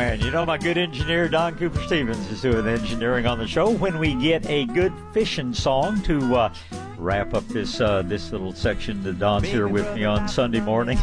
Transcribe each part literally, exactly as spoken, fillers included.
And you know, my good engineer, Don Cooper Stevens, is doing the engineering on the show. When we get a good fishing song to uh, wrap up this uh, this little section that Don's here with me on Sunday morning,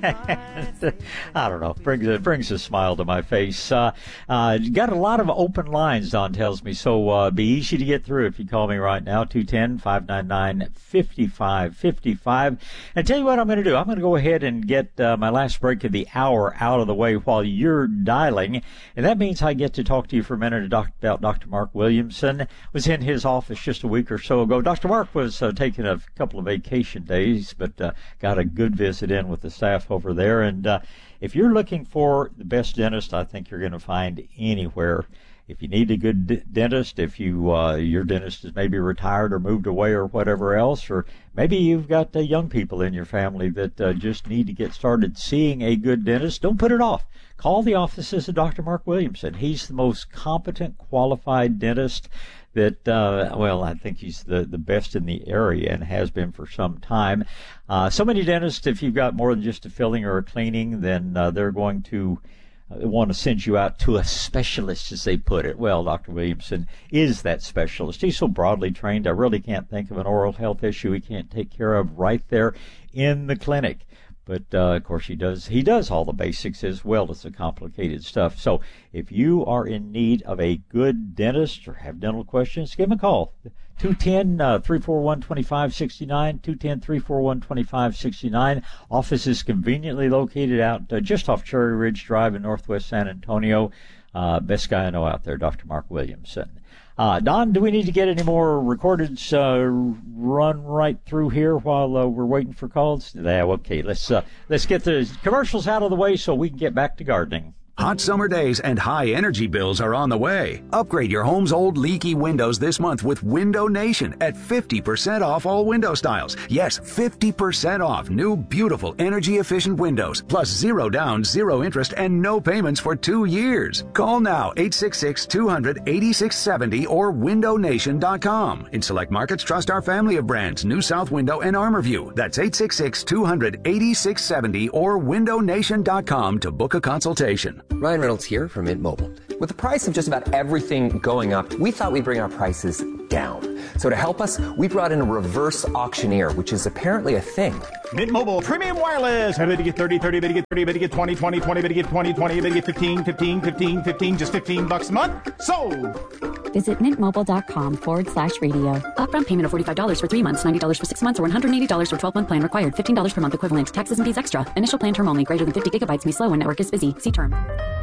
I don't know, brings a, brings a smile to my face. Uh, uh, got a lot of open lines, Don tells me, so uh, be easy to get through if you call me right now, two one zero, five nine nine, five five five five. And tell you what I'm going to do. I'm going to go ahead and get uh, my last break of the hour out of the way while you're dialing, and that means I get to talk to you for a minute about Doctor Mark Williamson. Was in his office just a week or so ago. Doctor Mark was uh, taking a couple of vacation days, but uh, got a good visit in with the staff over there. And uh, if you're looking for the best dentist I think you're going to find anywhere, if you need a good d- dentist, if you uh, your dentist is maybe retired or moved away or whatever else, or maybe you've got uh, young people in your family that uh, just need to get started seeing a good dentist, don't put it off. Call the offices of Doctor Mark Williamson. He's the most competent, qualified dentist that, uh, well, I think he's the, the best in the area and has been for some time. Uh, so many dentists, if you've got more than just a filling or a cleaning, then uh, they're going to uh, want to send you out to a specialist, as they put it. Well, Doctor Williamson is that specialist. He's so broadly trained, I really can't think of an oral health issue he can't take care of right there in the clinic. But, uh, of course, he does he does all the basics as well as the complicated stuff. So if you are in need of a good dentist or have dental questions, give him a call. two one zero, three four one, two five six nine, two one zero, three four one, two five six nine. Office is conveniently located out uh, just off Cherry Ridge Drive in northwest San Antonio. Uh, best guy I know out there, Doctor Mark Williamson. Uh, Don, do we need to get any more recordeds uh, run right through here while uh, we're waiting for calls? Yeah, okay. Let's uh, let's get the commercials out of the way so we can get back to gardening. Hot summer days and high energy bills are on the way. Upgrade your home's old leaky windows this month with Window Nation at fifty percent off all window styles. Yes, fifty percent off new beautiful energy efficient windows, plus zero down, zero interest, and no payments for two years. Call now, eight six six, two hundred, eighty-six seventy or window nation dot com. In select markets, trust our family of brands, New South Window and ArmorView. That's eight six six, two hundred, eighty-six seventy or window nation dot com to book a consultation. Ryan Reynolds here from Mint Mobile. With the price of just about everything going up, we thought we'd bring our prices down. So to help us, we brought in a reverse auctioneer, which is apparently a thing. Mint Mobile Premium Wireless. I better get thirty, thirty, better get thirty, better get twenty, twenty, twenty, better get twenty, twenty, better get fifteen, fifteen, fifteen, fifteen, just fifteen bucks a month. Sold! Visit mintmobile.com forward slash radio. Upfront payment of forty-five dollars for three months, ninety dollars for six months, or one hundred eighty dollars for twelve-month plan required. fifteen dollars per month equivalent. Taxes and fees extra. Initial plan term only. Greater than fifty gigabytes may slow when network is busy. See term.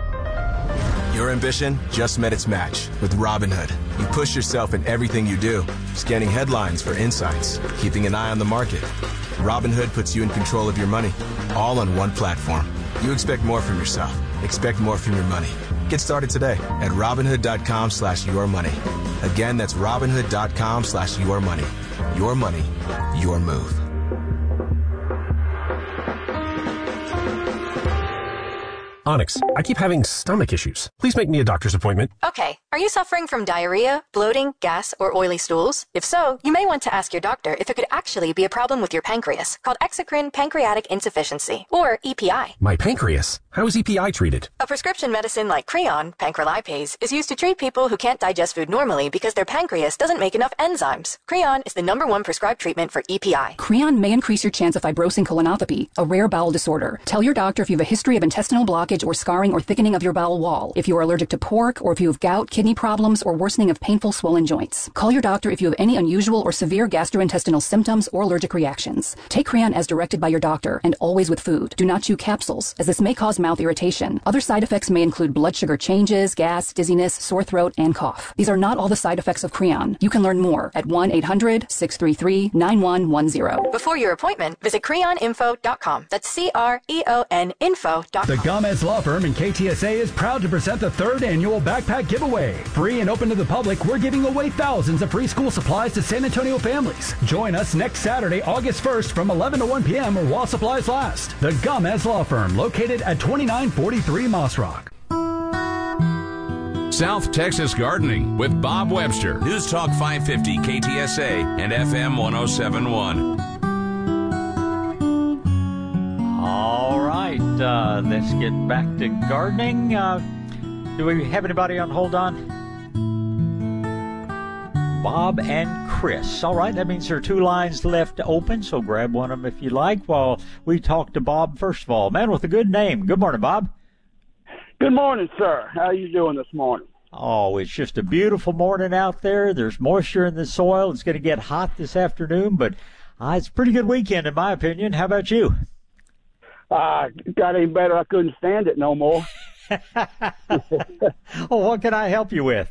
Your ambition just met its match with Robinhood. You push yourself in everything you do, scanning headlines for insights, keeping an eye on the market. Robinhood puts you in control of your money, all on one platform. You expect more from yourself. Expect more from your money. Get started today at Robinhood.com slash your money. Again, that's Robinhood.com slash your money. Your money, your move. Onyx, I keep having stomach issues. Please make me a doctor's appointment. Okay. Are you suffering from diarrhea, bloating, gas, or oily stools? If so, you may want to ask your doctor if it could actually be a problem with your pancreas, called exocrine pancreatic insufficiency, or E P I. My pancreas? How is E P I treated? A prescription medicine like Creon, pancrelipase, is used to treat people who can't digest food normally because their pancreas doesn't make enough enzymes. Creon is the number one prescribed treatment for E P I. Creon may increase your chance of fibrosing colonopathy, a rare bowel disorder. Tell your doctor if you have a history of intestinal blockage or scarring or thickening of your bowel wall, if you are allergic to pork, or if you have gout, kidney problems, or worsening of painful swollen joints. Call your doctor if you have any unusual or severe gastrointestinal symptoms or allergic reactions. Take Creon as directed by your doctor, and always with food. Do not chew capsules, as this may cause mouth irritation. Other side effects may include blood sugar changes, gas, dizziness, sore throat, and cough. These are not all the side effects of Creon. You can learn more at one eight hundred, six three three, nine one one zero. Before your appointment, visit creon info dot com. That's C R E O N info dot com. The Gomez Law Firm in K T S A is proud to present the third annual backpack giveaway. Free and open to the public, we're giving away thousands of free school supplies to San Antonio families. Join us next Saturday, August first from eleven to one p.m. or while supplies last. The Gomez Law Firm, located at twenty-nine forty-three Moss Rock. South Texas Gardening with Bob Webster. News Talk five fifty K T S A and F M one oh seven point one. All right, uh, let's get back to gardening. Uh, Do we have anybody on hold on? Bob and Chris. All right, that means there are two lines left open, so grab one of them if you like while we talk to Bob first of all. Man with a good name. Good morning, Bob. Good morning, sir. How are you doing this morning? Oh, it's just a beautiful morning out there. There's moisture in the soil. It's going to get hot this afternoon, but uh, it's a pretty good weekend in my opinion. How about you? Uh, got any better? I couldn't stand it no more. Oh, what can I help you with?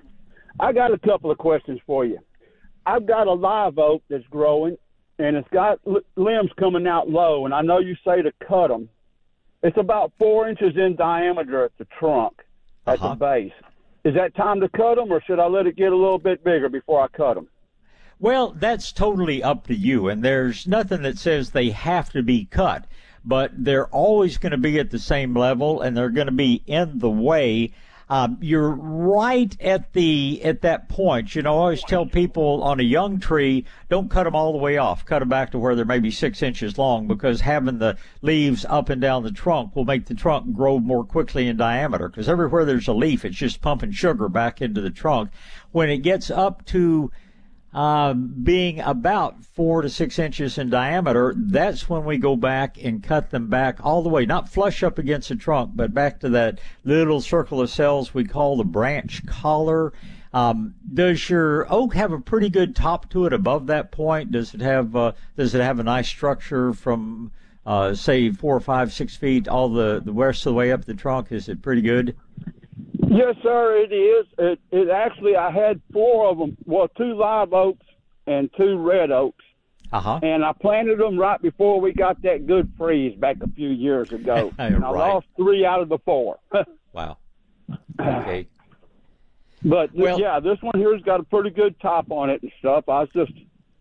I got a couple of questions for you. I've got a live oak that's growing, and it's got l- limbs coming out low, and I know you say to cut them. It's about four inches in diameter at the trunk, at uh-huh. the base. Is that time to cut them, or should I let it get a little bit bigger before I cut them? Well, that's totally up to you, and there's nothing that says they have to be cut, but they're always going to be at the same level, and they're going to be in the way. Um, you're right at the at that point. You know, I always tell people on a young tree, don't cut them all the way off. Cut them back to where they're maybe six inches long, because having the leaves up and down the trunk will make the trunk grow more quickly in diameter, because everywhere there's a leaf, it's just pumping sugar back into the trunk. When it gets up to Um, being about four to six inches in diameter, that's when we go back and cut them back all the way, not flush up against the trunk, but back to that little circle of cells we call the branch collar. Um, does your oak have a pretty good top to it above that point? Does it have uh, does it have a nice structure from uh, say four or five, six feet all the the rest of the way up the trunk? Is it pretty good? Yes, sir, it is. It, it actually, I had four of them, well, two live oaks and two red oaks. Uh-huh. And I planted them right before we got that good freeze back a few years ago. And I right. lost three out of the four. Wow. Okay. But, well, yeah, this one here's got a pretty good top on it and stuff. I was just,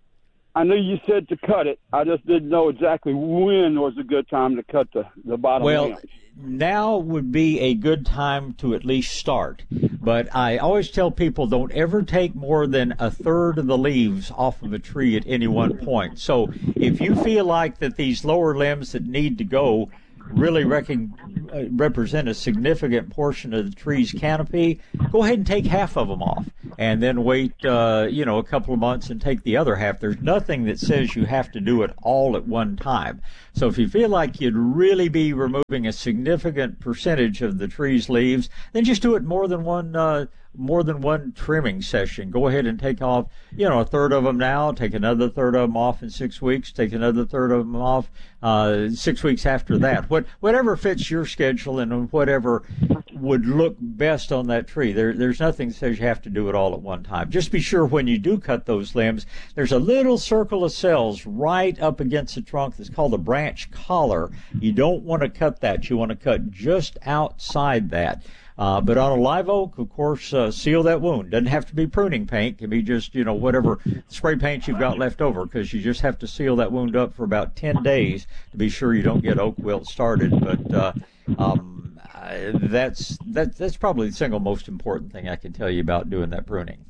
I knew you said to cut it. I just didn't know exactly when was a good time to cut the, the bottom well, limbs. Now would be a good time to at least start. But I always tell people don't ever take more than a third of the leaves off of a tree at any one point. So if you feel like that these lower limbs that need to go really recon, uh, represent a significant portion of the tree's canopy, go ahead and take half of them off, and then wait, uh, you know, a couple of months and take the other half. There's nothing that says you have to do it all at one time. So if you feel like you'd really be removing a significant percentage of the tree's leaves, then just do it more than one uh, more than one trimming session. Go ahead and take off, you know, a third of them now, take another third of them off in six weeks, take another third of them off uh, six weeks after that. What, whatever fits your schedule and whatever would look best on that tree. There, there's nothing that says you have to do it all at one time. Just be sure when you do cut those limbs, there's a little circle of cells right up against the trunk that's called a branch collar. You don't want to cut that. You want to cut just outside that. Uh, but on a live oak, of course, uh, seal that wound. Doesn't have to be pruning paint. It can be just, you know, whatever spray paint you've got left over, because you just have to seal that wound up for about ten days to be sure you don't get oak wilt started. But uh, um, uh, that's that, that's probably the single most important thing I can tell you about doing that pruning.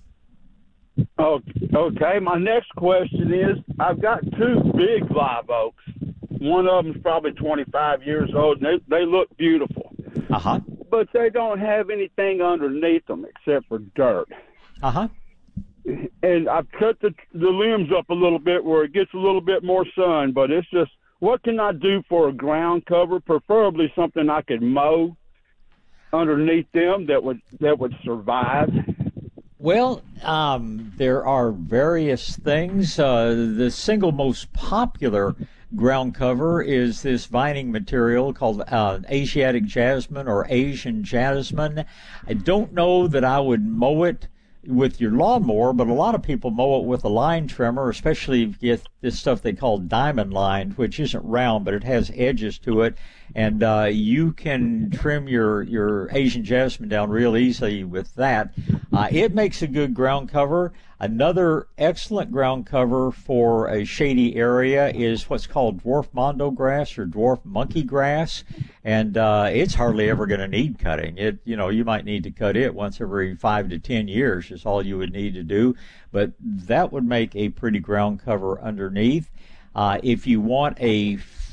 Okay, my next question is, I've got two big live oaks. One of them's probably twenty-five years old, and they, they look beautiful. Uh-huh. But they don't have anything underneath them except for dirt. Uh-huh. And I've cut the, the limbs up a little bit where it gets a little bit more sun, but it's just, what can I do for a ground cover, preferably something I could mow underneath them that would that would survive? Well, um, there are various things. Uh, the single most popular ground cover is this vining material called uh, Asiatic jasmine or Asian jasmine. I don't know that I would mow it with your lawnmower, but a lot of people mow it with a line trimmer, especially if you get this stuff they call diamond lined, which isn't round, but it has edges to it. And uh, you can trim your, your Asian jasmine down real easily with that. Uh, it makes a good ground cover. Another excellent ground cover for a shady area is what's called dwarf mondo grass or dwarf monkey grass. And uh, it's hardly ever going to need cutting. It, you know, you might need to cut it once every five to ten years is all you would need to do. But that would make a pretty ground cover underneath. Uh, if you want a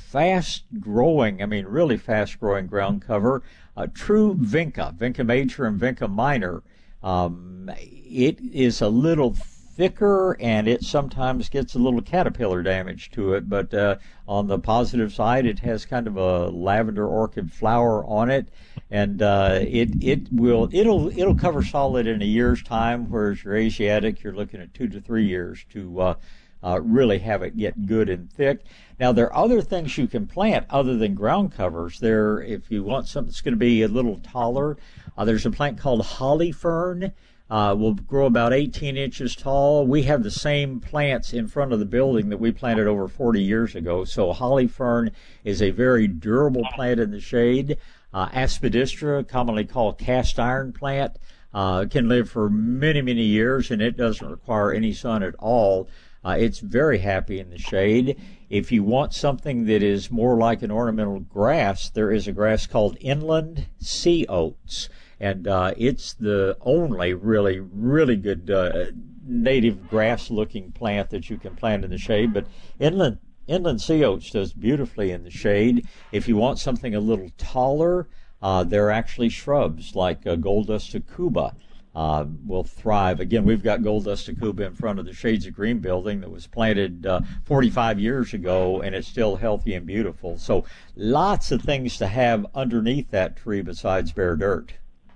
fast-growing, I mean, really fast-growing ground cover, uh, true Vinca, Vinca major and Vinca minor. Um, it is a little thicker, and it sometimes gets a little caterpillar damage to it, but uh, on the positive side, it has kind of a lavender orchid flower on it, and uh, it it will it'll it'll cover solid in a year's time, whereas your Asiatic, you're looking at two to three years to uh, uh, really have it get good and thick. Now, there are other things you can plant other than ground covers. There, if you want something that's going to be a little taller, uh, there's a plant called holly fern. Uh, will grow about eighteen inches tall. We have the same plants in front of the building that we planted over forty years ago. So holly fern is a very durable plant in the shade. Uh, Aspidistra, commonly called cast iron plant, uh, can live for many, many years, and it doesn't require any sun at all. Uh, it's very happy in the shade. If you want something that is more like an ornamental grass, there is a grass called inland sea oats. And uh, it's the only really, really good uh, native grass-looking plant that you can plant in the shade. But inland inland sea oats does beautifully in the shade. If you want something a little taller, uh, there are actually shrubs like uh, Gold Dust Akuba uh, will thrive. Again, we've got Gold Dust Akuba in front of the Shades of Green building that was planted uh, forty-five years ago, and it's still healthy and beautiful. So lots of things to have underneath that tree besides bare dirt.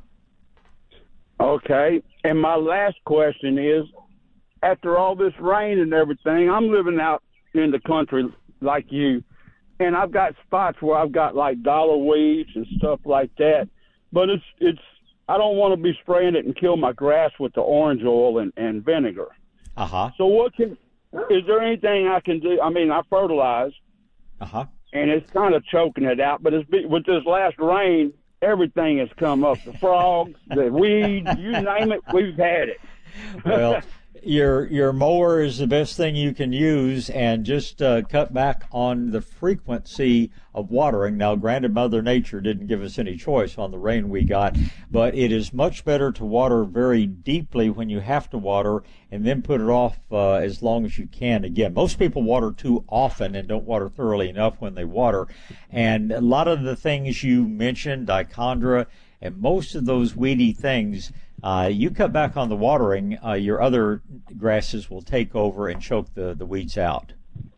Okay, and my last question is, after all this rain and everything, I'm living out in the country like you, and I've got spots where I've got like dollar weeds and stuff like that, but it's it's I don't want to be spraying it and kill my grass with the orange oil and, and vinegar. Uh-huh. So what can, is there anything I can do? I mean, I fertilize, uh-huh, and it's kind of choking it out, but it's with this last rain, everything has come up. The frogs, the weeds, you name it, we've had it. Well, your your mower is the best thing you can use, and just uh, cut back on the frequency of watering. Now, granted, Mother Nature didn't give us any choice on the rain we got, but it is much better to water very deeply when you have to water, and then put it off uh, as long as you can. Again, most people water too often and don't water thoroughly enough when they water, and a lot of the things you mentioned, dichondra, and most of those weedy things, Uh, you cut back on the watering, uh, your other grasses will take over and choke the, the weeds out.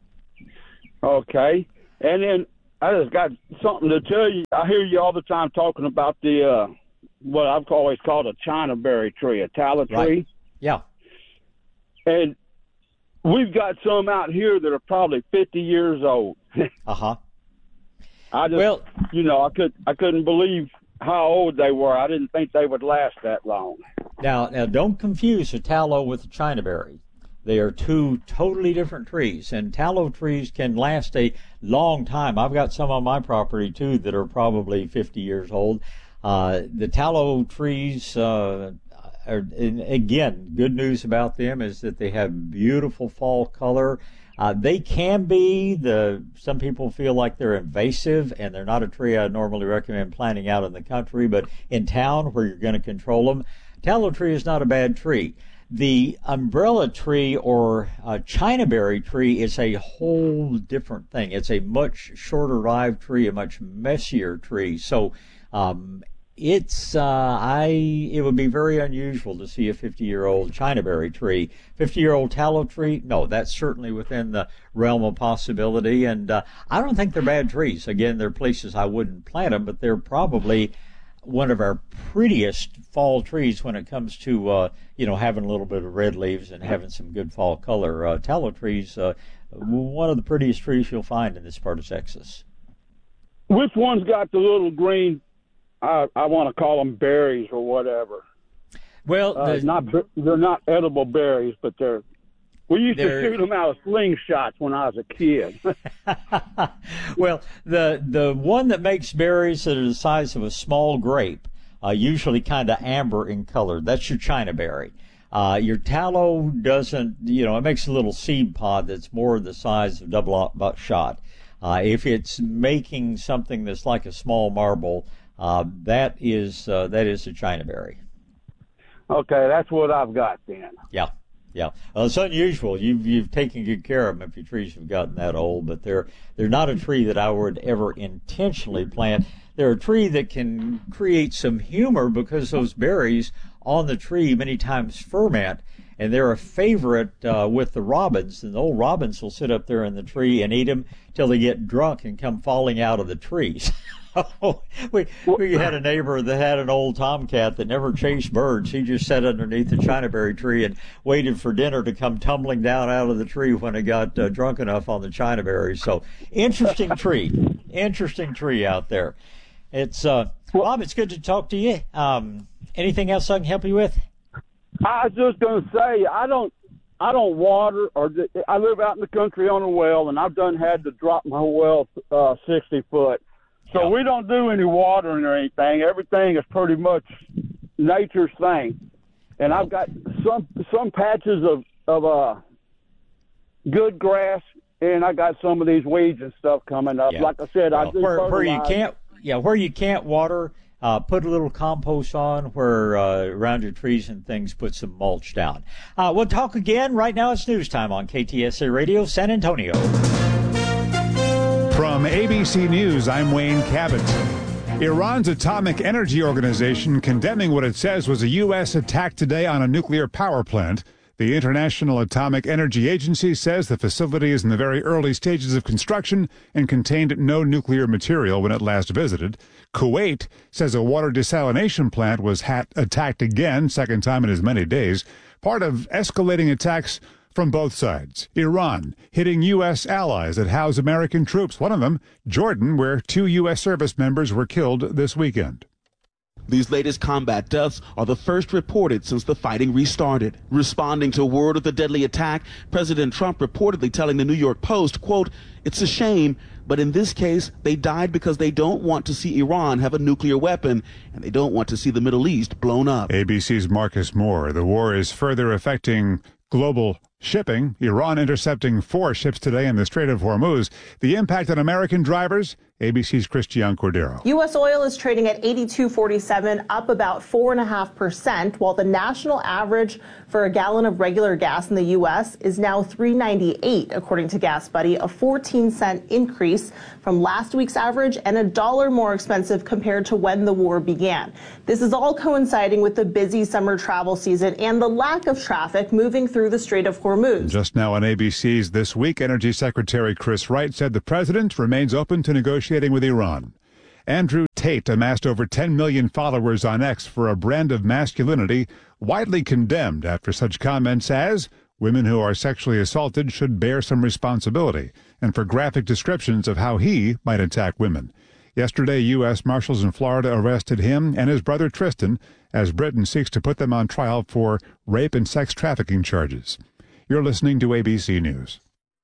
Okay. And then I just got something to tell you. I hear you all the time talking about the, uh, what I've always called a China berry tree, a tallow tree. Right. Yeah. And we've got some out here that are probably fifty years old. Uh-huh. I just, well, you know, I could, I couldn't believe how old they were. I didn't think they would last that long. Now, now don't confuse a tallow with a chinaberry. They are two totally different trees, and tallow trees can last a long time. I've got some on my property, too, that are probably fifty years old. Uh, the tallow trees, uh, are, and again, good news about them is that they have beautiful fall color. Uh, they can be, the some people feel like they're invasive, and they're not a tree I normally recommend planting out in the country, but in town where you're going to control them, tallow tree is not a bad tree. The umbrella tree or uh, chinaberry tree is a whole different thing. It's a much shorter live tree, a much messier tree. So um, it's uh, I it would be very unusual to see a fifty-year-old chinaberry tree. fifty-year-old tallow tree, no, that's certainly within the realm of possibility. And uh, I don't think they're bad trees. Again, there are places I wouldn't plant them, but they're probably one of our prettiest fall trees when it comes to uh, you know having a little bit of red leaves and having some good fall color. Uh, tallow trees, uh, one of the prettiest trees you'll find in this part of Texas. Which one's got the little green? I, I want to call them berries or whatever. Well, uh, not they're not edible berries, but they're. We used to shoot them out of slingshots when I was a kid. Well, the the one that makes berries that are the size of a small grape, uh, usually kind of amber in color, that's your chinaberry. Uh, your tallow doesn't, you know, it makes a little seed pod that's more the size of double buckshot. Uh, if it's making something that's like a small marble, uh, that is uh, that is a chinaberry. Okay, that's what I've got then. Yeah. Yeah, well, it's unusual. You've you've taken good care of them if your trees have gotten that old, but they're they're not a tree that I would ever intentionally plant. They're a tree that can create some humor because those berries on the tree many times ferment, and they're a favorite uh, with the robins. And the old robins will sit up there in the tree and eat them till they get drunk and come falling out of the trees. we we had a neighbor that had an old tomcat that never chased birds. He just sat underneath the chinaberry tree and waited for dinner to come tumbling down out of the tree when it got uh, drunk enough on the chinaberry. So interesting tree, interesting tree out there. It's uh, Bob. It's good to talk to you. Um, anything else I can help you with? I was just going to say I don't I don't water or I live out in the country on a well, and I've done had to drop my well uh, sixty foot. So we don't do any watering or anything. Everything is pretty much nature's thing. And I've got some some patches of of uh, good grass, and I got some of these weeds and stuff coming up. Yeah. Like I said, well, I do where, where you fertilize. can't yeah where you can't water. Uh, put a little compost on where uh, around your trees and things. Put some mulch down. Uh, we'll talk again. Right now it's news time on K T S A Radio San Antonio. From A B C News, I'm Wayne Cabot. Iran's Atomic Energy Organization condemning what it says was a U S attack today on a nuclear power plant. The International Atomic Energy Agency says the facility is in the very early stages of construction and contained no nuclear material when it last visited. Kuwait says a water desalination plant was hat- attacked again, second time in as many days, part of escalating attacks from both sides. Iran hitting U S allies that house American troops, one of them, Jordan, where two U S service members were killed this weekend. These latest combat deaths are the first reported since the fighting restarted. Responding to word of the deadly attack, President Trump reportedly telling the New York Post, quote, "It's a shame, but in this case, they died because they don't want to see Iran have a nuclear weapon, and they don't want to see the Middle East blown up." A B C's Marcus Moore. The war is further affecting global shipping. Iran intercepting four ships today in the Strait of Hormuz. The impact on American drivers? A B C's Christian Cordero. U S oil is trading at eighty-two forty-seven, up about four point five percent, while the national average for a gallon of regular gas in the U S is now three ninety-eight, according to GasBuddy, a fourteen cent increase from last week's average and a dollar more expensive compared to when the war began. This is all coinciding with the busy summer travel season and the lack of traffic moving through the Strait of Hormuz. Just now on A B C's This Week, Energy Secretary Chris Wright said the president remains open to negotiating with Iran. Andrew Tate amassed over ten million followers on X for a brand of masculinity widely condemned after such comments as women who are sexually assaulted should bear some responsibility, and for graphic descriptions of how he might attack women. Yesterday, U S Marshals in Florida arrested him and his brother Tristan as Britain seeks to put them on trial for rape and sex trafficking charges. You're listening to A B C News.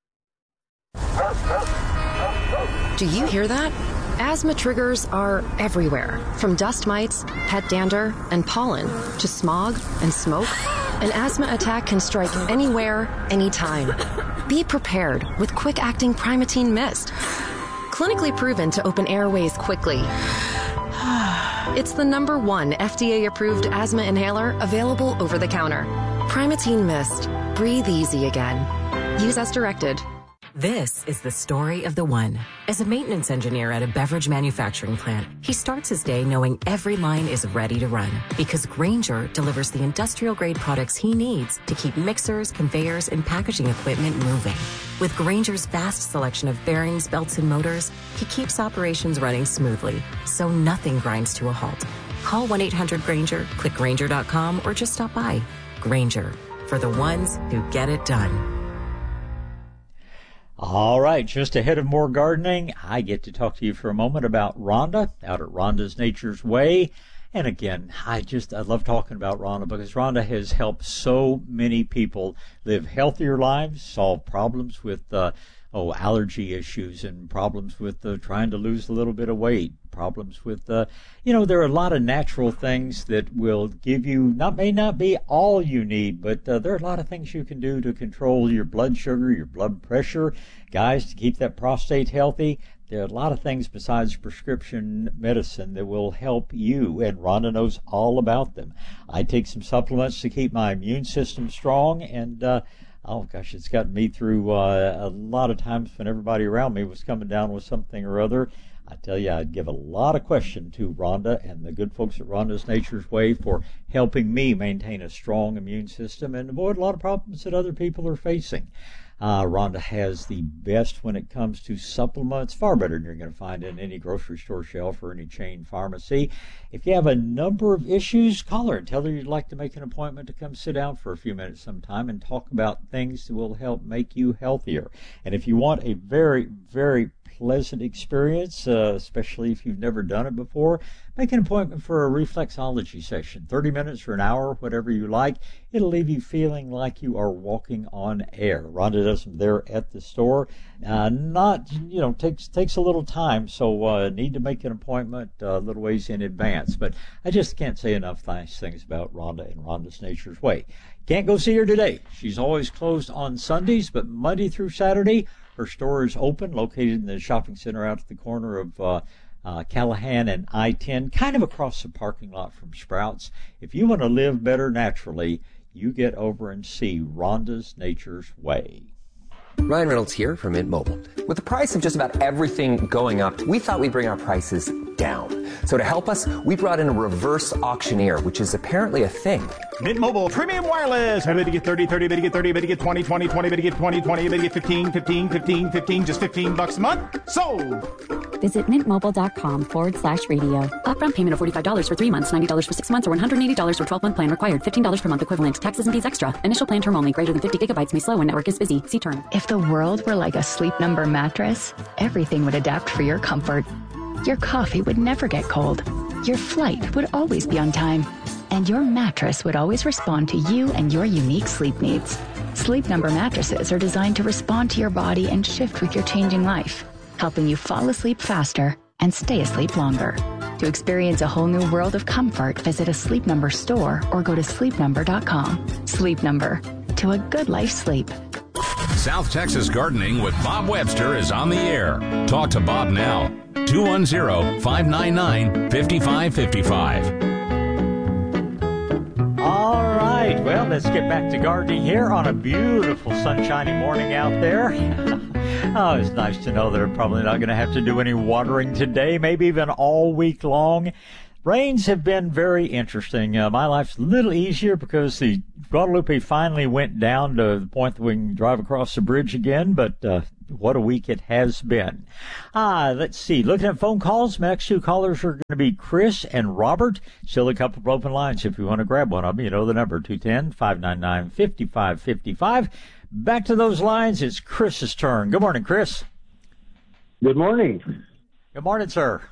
Do you hear that? Asthma triggers are everywhere, from dust mites, pet dander, and pollen, to smog and smoke. An asthma attack can strike anywhere, anytime. Be prepared with quick-acting Primatene Mist. Clinically proven to open airways quickly. It's the number one F D A-approved asthma inhaler available over the counter. Primatene Mist. Breathe easy again. Use as directed. This is the story of the one. As a maintenance engineer at a beverage manufacturing plant, he starts his day knowing every line is ready to run because Grainger delivers the industrial-grade products he needs to keep mixers, conveyors, and packaging equipment moving. With Grainger's vast selection of bearings, belts, and motors, he keeps operations running smoothly, so nothing grinds to a halt. Call one eight hundred Grainger, click Grainger dot com, or just stop by. Grainger, for the ones who get it done. All right, just ahead of more gardening, I get to talk to you for a moment about Rhonda out at Rhonda's Nature's Way. And again, I just, I love talking about Rhonda because Rhonda has helped so many people live healthier lives, solve problems with, uh, oh, allergy issues and problems with uh, trying to lose a little bit of weight, problems with, uh, you know, there are a lot of natural things that will give you, not may not be all you need, but uh, there are a lot of things you can do to control your blood sugar, your blood pressure, guys, to keep that prostate healthy. there are a lot of things besides prescription medicine that will help you, and Rhonda knows all about them. I take some supplements to keep my immune system strong, and uh, oh gosh, it's gotten me through uh, a lot of times when everybody around me was coming down with something or other. I tell you, I'd give a lot of question to Rhonda and the good folks at Rhonda's Nature's Way for helping me maintain a strong immune system and avoid a lot of problems that other people are facing. Uh, Rhonda has the best when it comes to supplements, far better than you're going to find in any grocery store shelf or any chain pharmacy. If you have a number of issues, call her and tell her you'd like to make an appointment to come sit down for a few minutes sometime and talk about things that will help make you healthier. And if you want a very, very pleasant experience, uh, especially if you've never done it before, make an appointment for a reflexology session, thirty minutes or an hour, whatever you like. It'll leave you feeling like you are walking on air. Rhonda does them there at the store. Uh, not, you know, takes takes a little time, so uh, need to make an appointment uh, a little ways in advance. But I just can't say enough nice things about Rhonda and Rhonda's Nature's Way. Can't go see her today. She's always closed on Sundays, but Monday through Saturday, her store is open, located in the shopping center out at the corner of uh, uh, Callahan and I ten, kind of across the parking lot from Sprouts. If you want to live better naturally, you get over and see Rhonda's Nature's Way. Ryan Reynolds here from Mint Mobile. With the price of just about everything going up, we thought we'd bring our prices down. So to help us, we brought in a reverse auctioneer, which is apparently a thing. Mint Mobile Premium Wireless. How to get thirty, thirty, how to get thirty, how to get twenty, twenty, twenty, how to get twenty, twenty, how to get fifteen, fifteen, fifteen, fifteen, just fifteen bucks a month? Sold! Visit mintmobile.com forward slash radio. Upfront payment of forty-five dollars for three months, ninety dollars for six months, or one hundred eighty dollars for twelve-month plan required. fifteen dollars per month equivalent. Taxes and fees extra. Initial plan term only. Greater than fifty gigabytes may slow when network is busy. See term. If the world were like a Sleep Number mattress, everything would adapt for your comfort. Your coffee would never get cold. Your flight would always be on time. And your mattress would always respond to you and your unique sleep needs. Sleep Number mattresses are designed to respond to your body and shift with your changing life, helping you fall asleep faster and stay asleep longer. To experience a whole new world of comfort, visit a Sleep Number store or go to sleep number dot com. Sleep Number. To a good life sleep. South Texas Gardening with Bob Webster is on the air. Talk to Bob now. two one zero, five nine nine, five five five five. All right, well, let's get back to gardening here on a beautiful sunshiny morning out there. Oh, it's nice to know that I'm probably not going to have to do any watering today, maybe even all week long. Rains have been very interesting. Uh, my life's a little easier because the Guadalupe finally went down to the point that we can drive across the bridge again, but uh, what a week it has been. Ah, let's see. Looking at phone calls, my next two callers are going to be Chris and Robert. Still a couple of open lines if you want to grab one of them. You know the number, two one zero, five nine nine, five five five five. Back to those lines. It's Chris's turn. Good morning, Chris. Good morning. Good morning, sir.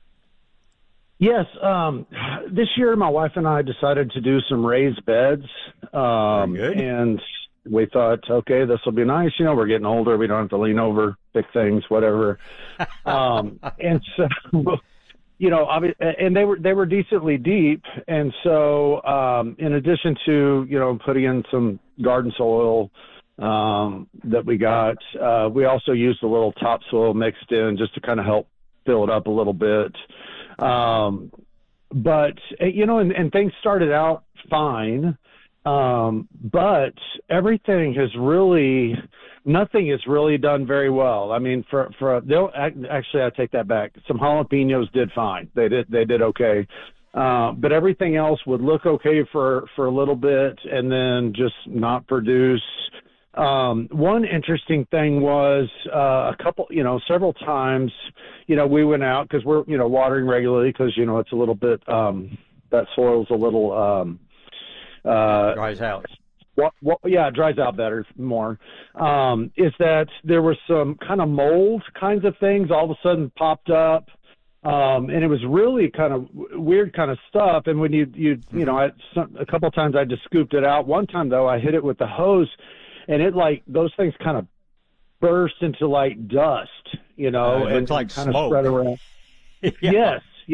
Yes, um, this year my wife and I decided to do some raised beds, um, and we thought, okay, this will be nice. You know, we're getting older. We don't have to lean over, pick things, whatever. um, and so, you know, and they were they were decently deep. And so, um, in addition to you know putting in some garden soil um, that we got, uh, we also used a little topsoil mixed in just to kind of help fill it up a little bit. Um, but, you know, and, and things started out fine. Um, but everything has really, nothing has really done very well. I mean, for, for, they'll actually, I take that back. Some jalapenos did fine. They did, they did okay. Uh, but everything else would look okay for, for a little bit and then just not produce. Um, one interesting thing was, uh, a couple, you know, several times, you know, we went out because we're, you know, watering regularly because, you know, it's a little bit, um, that soil's a little, um, uh, dries out. What, what, yeah, it dries out better, more, um, is that there was some kind of mold kinds of things all of a sudden popped up. Um, and it was really kind of weird kind of stuff. And when you, you, you know, I, some, a couple of times I just scooped it out. One time though, I hit it with the hose. And it like those things kind of burst into like dust, you know, uh, it and looks like kind smoke. of spread around. Yeah. Yes, yes.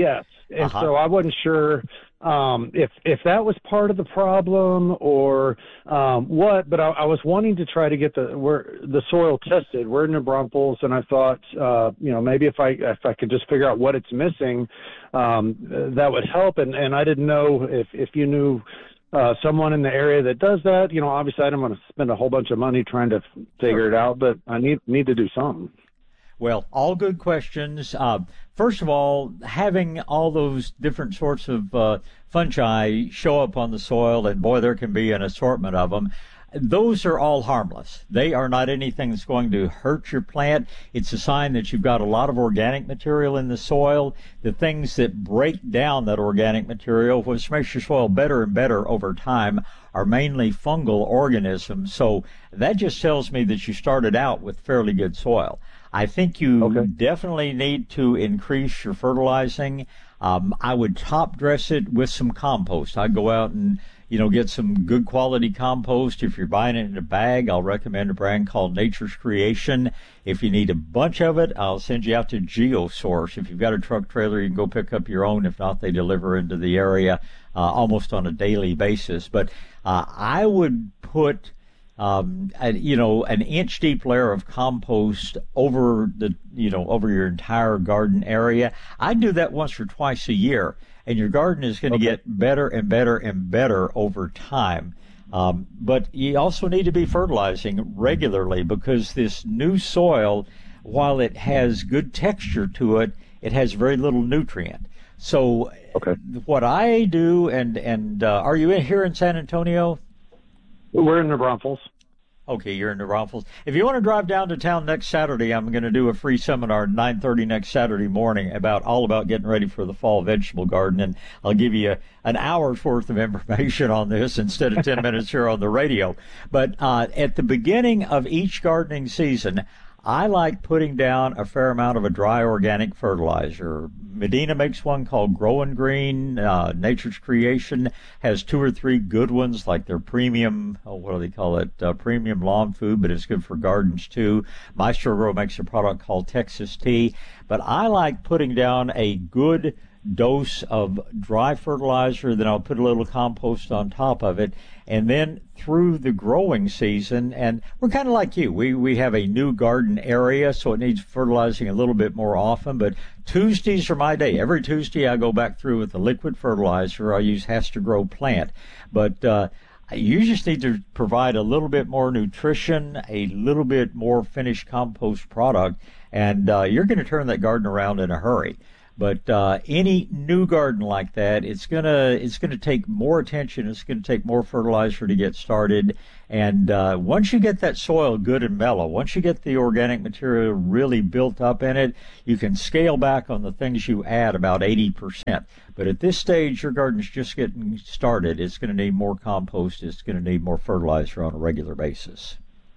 and Uh-huh. so I wasn't sure um, if if that was part of the problem or um, what. But I, I was wanting to try to get the where the soil tested. We're in New Braunfels, and I thought, uh, you know, maybe if I if I could just figure out what it's missing, um, that would help. And, and I didn't know if if you knew uh, someone in the area that does that. You know, obviously I don't want to spend a whole bunch of money trying to figure it out, but I need need to do something. Well, all good questions. Uh, first of all, having all those different sorts of uh, fungi show up on the soil, and boy, there can be an assortment of them. Those are all harmless. They are not anything that's going to hurt your plant. It's a sign that you've got a lot of organic material in the soil. The things that break down that organic material, which makes your soil better and better over time, are mainly fungal organisms. So that just tells me that you started out with fairly good soil. I think you okay. definitely need to increase your fertilizing. Um, I would top dress it with some compost. I'd go out and, you know, get some good quality compost. If you're buying it in a bag, I'll recommend a brand called Nature's Creation. If you need a bunch of it, I'll send you out to GeoSource. If you've got a truck trailer, you can go pick up your own. If not, they deliver into the area uh, almost on a daily basis. But uh, I would put Um, a, you know, an inch deep layer of compost over the, you know, over your entire garden area. I do that once or twice a year, and your garden is going to okay. get better and better and better over time. Um, but you also need to be fertilizing regularly, because this new soil, while it has good texture to it, it has very little nutrient. So okay. what I do, and, and uh, are you in here in San Antonio? We're in New Braunfels. Okay, you're in New Braunfels. If you want to drive down to town next Saturday, I'm going to do a free seminar at nine thirty next Saturday morning about all about getting ready for the fall vegetable garden, and I'll give you a, an hour's worth of information on this instead of ten minutes here on the radio. But uh, at the beginning of each gardening season, I like putting down a fair amount of a dry organic fertilizer. Medina makes one called Grow and Green. Uh, Nature's Creation has two or three good ones, like their premium, oh, what do they call it, uh, premium lawn food, but it's good for gardens too. Maestro Grow makes a product called Texas Tea. But I like putting down a good dose of dry fertilizer, then I'll put a little compost on top of it, and then through the growing season, and we're kind of like you, we we have a new garden area, so it needs fertilizing a little bit more often, but Tuesdays are my day. Every Tuesday I go back through with the liquid fertilizer. I use Has to Grow Plant, but uh you just need to provide a little bit more nutrition, a little bit more finished compost product, and uh you're going to turn that garden around in a hurry. But uh, any new garden like that, it's gonna it's gonna take more attention. It's gonna take more fertilizer to get started. And uh, once you get that soil good and mellow, once you get the organic material really built up in it, you can scale back on the things you add about eighty percent. But at this stage, your garden's just getting started. It's going to need more compost. It's going to need more fertilizer on a regular basis.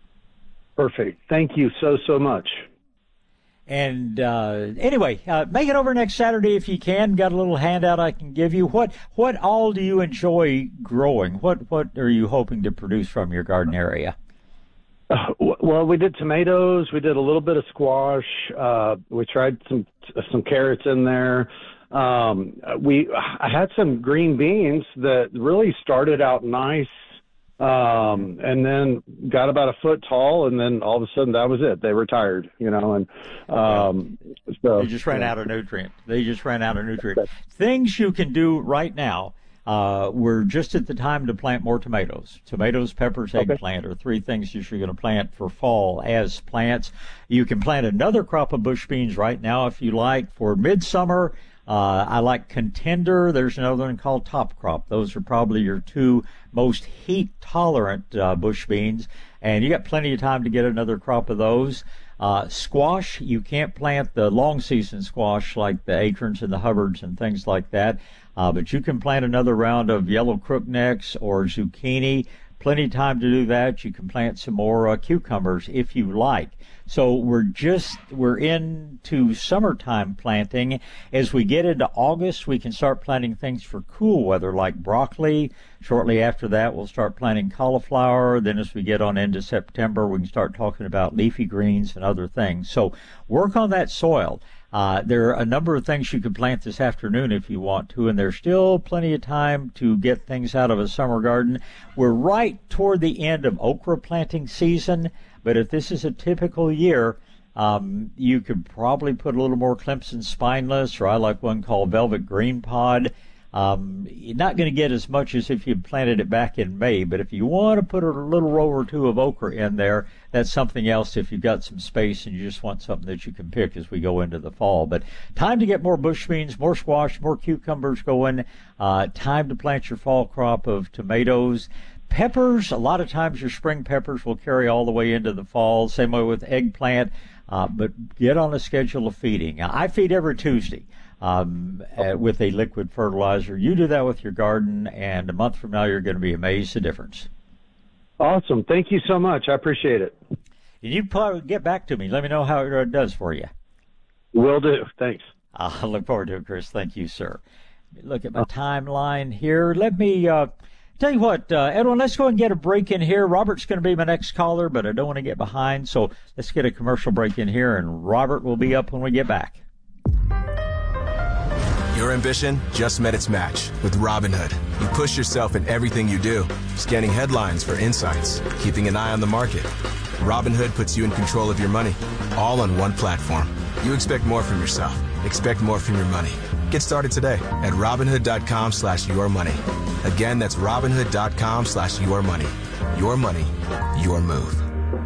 Perfect. Thank you so so much. And uh, anyway, uh, make it over next Saturday if you can. Got a little handout I can give you. What what all do you enjoy growing? What what are you hoping to produce from your garden area? Uh, well, we did tomatoes. We did a little bit of squash. Uh, we tried some some carrots in there. Um, we I had some green beans that really started out nice. Um, and then got about a foot tall, and then all of a sudden that was it. They retired, you know, and um, so they just ran out of nutrient. They just ran out of nutrient. Things you can do right now. Uh, we're just at the time to plant more tomatoes. Tomatoes, peppers, eggplant are three things you're going to plant for fall as plants. You can plant another crop of bush beans right now if you like for midsummer. Uh, I like Contender. There's another one called Top Crop. Those are probably your two most heat-tolerant uh, bush beans, and you got plenty of time to get another crop of those. Uh, squash, you can't plant the long-season squash like the acorns and the Hubbards and things like that, uh, but you can plant another round of yellow crooknecks or zucchini. Plenty of time to do that. You can plant some more uh, cucumbers if you like. So we're just, we're into summertime planting. As we get into August, we can start planting things for cool weather like broccoli. Shortly after that, we'll start planting cauliflower. Then as we get on into September, we can start talking about leafy greens and other things. So work on that soil. Uh, there are a number of things you could plant this afternoon if you want to, and there's still plenty of time to get things out of a summer garden. We're right toward the end of okra planting season, but if this is a typical year, um, you could probably put a little more Clemson spineless, or I like one called Velvet Green Pod. Um, you're not going to get as much as if you planted it back in May, but if you want to put a little row or two of okra in there, that's something else if you've got some space and you just want something that you can pick as we go into the fall. But time to get more bush beans, more squash, more cucumbers going. Uh, time to plant your fall crop of tomatoes. Peppers, a lot of times your spring peppers will carry all the way into the fall. Same way with eggplant. Uh, but get on a schedule of feeding. I feed every Tuesday. Um, uh, with a liquid fertilizer. You do that with your garden, and a month from now you're going to be amazed at the difference. Awesome. Thank you so much. I appreciate it. You probably get back to me. Let me know how it does for you. Will do. Thanks. I look forward to it, Chris. Thank you, sir. Look at my timeline here. Let me uh, tell you what, uh, Edwin, let's go and get a break in here. Robert's going to be my next caller, but I don't want to get behind, so let's get a commercial break in here, and Robert will be up when we get back. Your ambition just met its match with Robinhood. You push yourself in everything you do, scanning headlines for insights, keeping an eye on the market. Robinhood puts you in control of your money, all on one platform. You expect more from yourself. Expect more from your money. Get started today at Robinhood.com slash your money. Again, that's Robinhood.com slash your money. Your money, your move.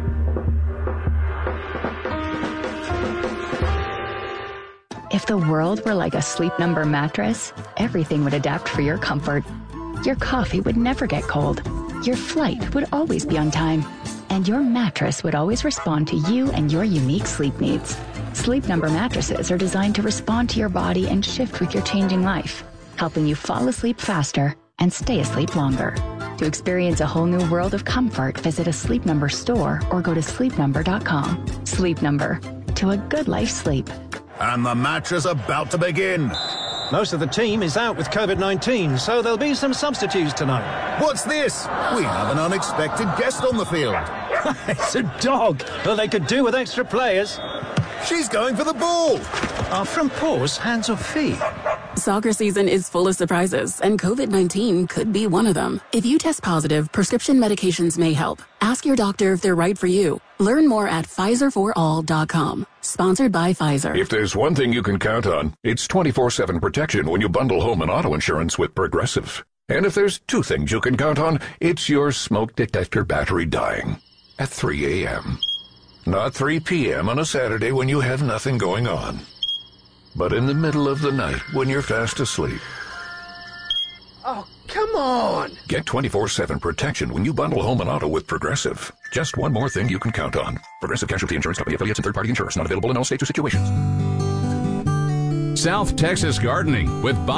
If the world were like a Sleep Number mattress, everything would adapt for your comfort. Your coffee would never get cold. Your flight would always be on time. And your mattress would always respond to you and your unique sleep needs. Sleep Number mattresses are designed to respond to your body and shift with your changing life, helping you fall asleep faster and stay asleep longer. To experience a whole new world of comfort, visit a Sleep Number store or go to sleep number dot com. Sleep Number. To a good life sleep. And the match is about to begin. Most of the team is out with COVID nineteen, so there'll be some substitutes tonight. What's this? We have an unexpected guest on the field. It's a dog. Well, they could do with extra players. She's going for the ball. Are front paws hands or feet? Soccer season is full of surprises, and COVID nineteen could be one of them. If you test positive, prescription medications may help. Ask your doctor if they're right for you. Learn more at Pfizer for all dot com. Sponsored by Pfizer. If there's one thing you can count on, it's twenty-four seven protection when you bundle home and auto insurance with Progressive. And if there's two things you can count on, it's your smoke detector battery dying at three a.m. Not three p.m. on a Saturday when you have nothing going on, but in the middle of the night when you're fast asleep. Oh, come on! Get twenty-four seven protection when you bundle home and auto with Progressive. Just one more thing you can count on. Progressive Casualty Insurance Company, affiliates, and third-party insurers. Not available in all states or situations. South Texas Gardening with Bob